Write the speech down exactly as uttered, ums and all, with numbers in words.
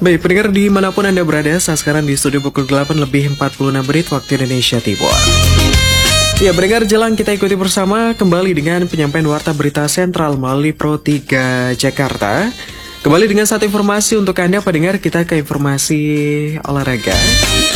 Baik, pendengar dimanapun Anda berada, saat sekarang di studio pukul delapan lebih empat puluh enam menit waktu Indonesia Timur. Ya, pendengar jelang kita ikuti bersama kembali dengan penyampaian warta berita sentral melalui Pro tiga Jakarta. Kembali dengan satu informasi untuk Anda pendengar, kita ke informasi olahraga.